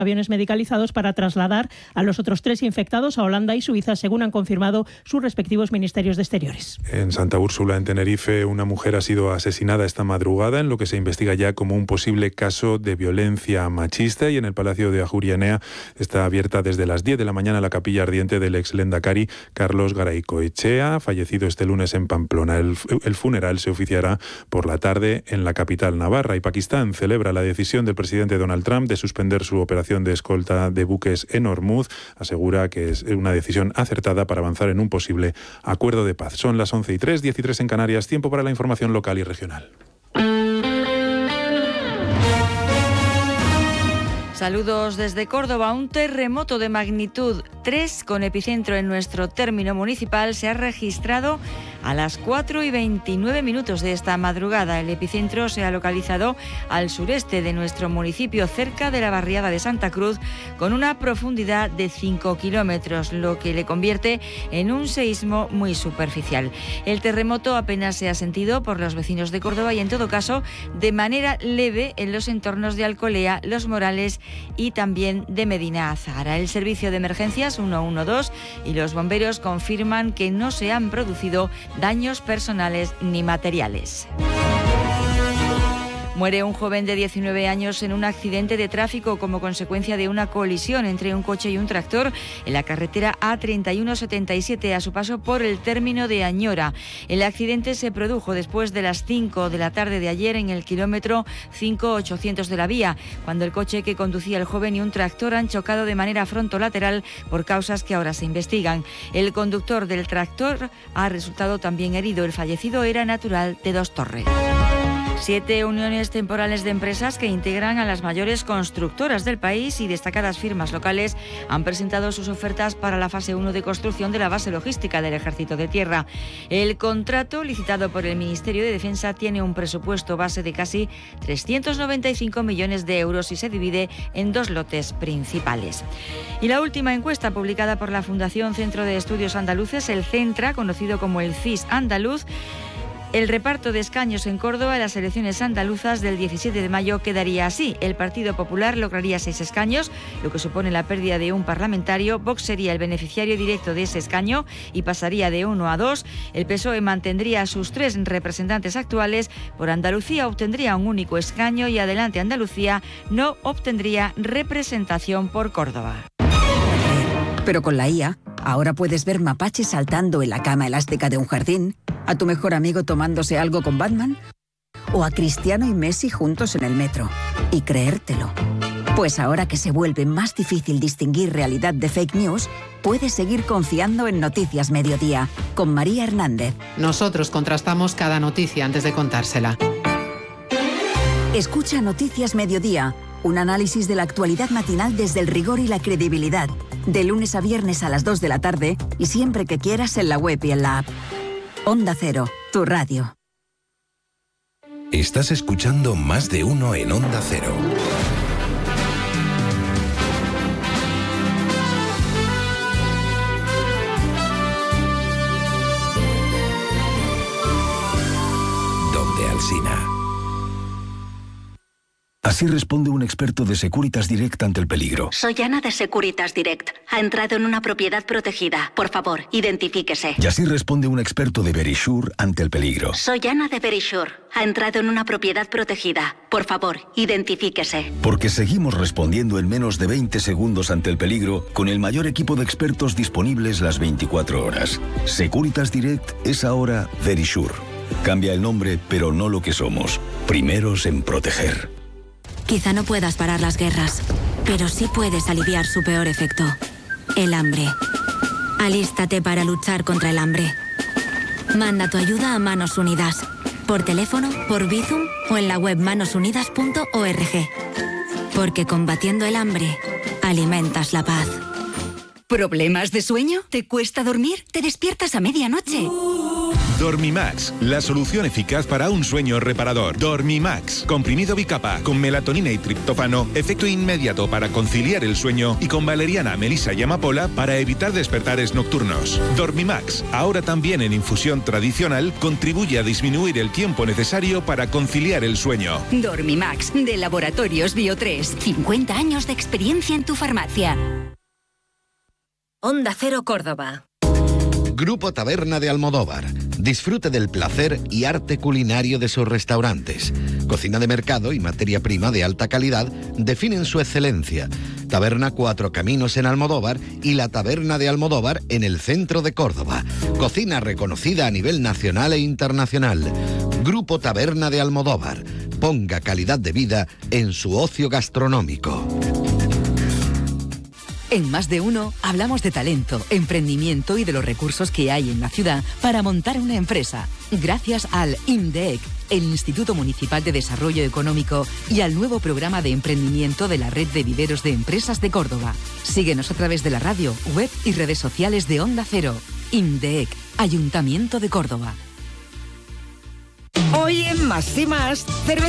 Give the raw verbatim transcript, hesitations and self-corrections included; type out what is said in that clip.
aviones medicalizados para trasladar a los otros tres infectados a Holanda y Suiza, según han confirmado sus respectivos ministerios de Exteriores. En Santa Úrsula, en Tenerife, una mujer ha sido asesinada esta madrugada en lo que se investiga ya como un posible caso de violencia machista, y en el Palacio de Ajurianea está abierta desde las diez de la mañana la capilla ardiente del ex lendakari Carlos Garaycoechea, fallecido este lunes en Pamplona. El, el funeral se oficiará por la tarde en la capital navarra, y Pakistán celebra la decisión del presidente Donald Trump de suspender su operación de escolta de buques en Hormuz. Asegura que es una decisión acertada para avanzar en un posible acuerdo de paz. Son las once y tres, diez y tres en Canarias, tiempo para la información local y regional. Saludos desde Córdoba. Un terremoto de magnitud tres con epicentro en nuestro término municipal se ha registrado a las cuatro y veintinueve minutos de esta madrugada. El epicentro se ha localizado al sureste de nuestro municipio, cerca de la barriada de Santa Cruz, con una profundidad de cinco kilómetros, lo que le convierte en un seísmo muy superficial. El terremoto apenas se ha sentido por los vecinos de Córdoba y, en todo caso, de manera leve en los entornos de Alcolea, Los Morales y también de Medina Azahara. El servicio de emergencias ciento doce y los bomberos confirman que no se han producido daños personales ni materiales. Muere un joven de diecinueve años en un accidente de tráfico como consecuencia de una colisión entre un coche y un tractor en la carretera A treinta y uno setenta y siete a su paso por el término de Añora. El accidente se produjo después de las cinco de la tarde de ayer en el kilómetro cinco mil ochocientos de la vía, cuando el coche que conducía el joven y un tractor han chocado de manera frontolateral por causas que ahora se investigan. El conductor del tractor ha resultado también herido. El fallecido era natural de Dos Torres. Siete uniones temporales de empresas que integran a las mayores constructoras del país y destacadas firmas locales han presentado sus ofertas para la fase uno de construcción de la base logística del Ejército de Tierra. El contrato, licitado por el Ministerio de Defensa, tiene un presupuesto base de casi trescientos noventa y cinco millones de euros y se divide en dos lotes principales. Y la última encuesta, publicada por la Fundación Centro de Estudios Andaluces, el CENTRA, conocido como el C I S andaluz, el reparto de escaños en Córdoba en las elecciones andaluzas del diecisiete de mayo quedaría así. El Partido Popular lograría seis escaños, lo que supone la pérdida de un parlamentario. Vox sería el beneficiario directo de ese escaño y pasaría de uno a dos. El P S O E mantendría a sus tres representantes actuales. Por Andalucía obtendría un único escaño y Adelante Andalucía no obtendría representación por Córdoba. Pero con la I A, ahora puedes ver mapaches saltando en la cama elástica de un jardín, a tu mejor amigo tomándose algo con Batman, o a Cristiano y Messi juntos en el metro, y creértelo. Pues ahora que se vuelve más difícil distinguir realidad de fake news, puedes seguir confiando en Noticias Mediodía, con María Hernández. Nosotros contrastamos cada noticia antes de contársela. Escucha Noticias Mediodía, un análisis de la actualidad matinal desde el rigor y la credibilidad, de lunes a viernes a las dos de la tarde y siempre que quieras en la web y en la app. Onda Cero, tu radio. Estás escuchando Más de Uno en Onda Cero. Donde Alsina. Así responde un experto de Securitas Direct ante el peligro. Soy Ana de Securitas Direct. Ha entrado en una propiedad protegida. Por favor, identifíquese. Y así responde un experto de Verisure ante el peligro. Soy Ana de Verisure. Ha entrado en una propiedad protegida. Por favor, identifíquese. Porque seguimos respondiendo en menos de veinte segundos ante el peligro con el mayor equipo de expertos disponibles las veinticuatro horas. Securitas Direct es ahora Verisure. Cambia el nombre, pero no lo que somos. Primeros en proteger. Quizá no puedas parar las guerras, pero sí puedes aliviar su peor efecto, el hambre. Alístate para luchar contra el hambre. Manda tu ayuda a Manos Unidas, por teléfono, por Bizum o en la web manos unidas punto org. Porque combatiendo el hambre, alimentas la paz. ¿Problemas de sueño? ¿Te cuesta dormir? ¿Te despiertas a medianoche? Dormimax, la solución eficaz para un sueño reparador. Dormimax, comprimido bicapa, con melatonina y triptófano, efecto inmediato para conciliar el sueño y con valeriana, melisa y amapola para evitar despertares nocturnos. Dormimax, ahora también en infusión tradicional, contribuye a disminuir el tiempo necesario para conciliar el sueño. Dormimax, de Laboratorios Bio tres. cincuenta años de experiencia en tu farmacia. Onda Cero Córdoba. Grupo Taberna de Almodóvar. Disfrute del placer y arte culinario de sus restaurantes. Cocina de mercado y materia prima de alta calidad definen su excelencia. Taberna Cuatro Caminos en Almodóvar y la Taberna de Almodóvar en el centro de Córdoba. Cocina reconocida a nivel nacional e internacional. Grupo Taberna de Almodóvar. Ponga calidad de vida en su ocio gastronómico. En Más de Uno hablamos de talento, emprendimiento y de los recursos que hay en la ciudad para montar una empresa. Gracias al INDEC, el Instituto Municipal de Desarrollo Económico, y al nuevo programa de emprendimiento de la Red de Viveros de Empresas de Córdoba. Síguenos a través de la radio, web y redes sociales de Onda Cero. INDEC, Ayuntamiento de Córdoba. Hoy en Más y Más, cerveza